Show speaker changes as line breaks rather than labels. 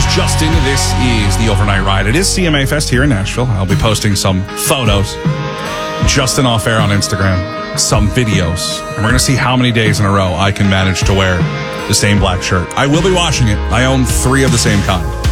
just in, this is the Overnight Ride. It is CMA Fest here in Nashville. I'll be posting some photos. Justin off air on Instagram. Some videos. And we're going to see how many days in a row I can manage to wear the same black shirt. I will be washing it. I own 3 of the same kind.